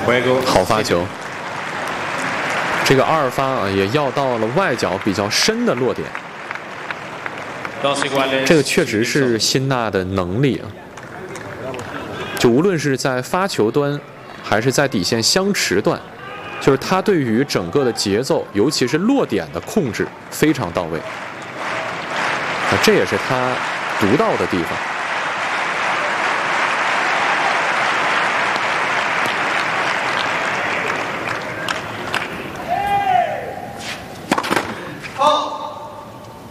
好发球。这个2发啊，也要到了外角比较深的落点。这个确实是辛纳的能力啊。就无论是在发球端，还是在底线相持段，就是他对于整个的节奏，尤其是落点的控制非常到位。这也是他独到的地方。